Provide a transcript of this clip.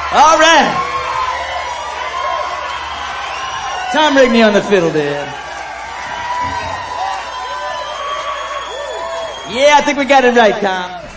All right. Tom Rigney on the fiddle there. Yeah, I think we got it right, Tom.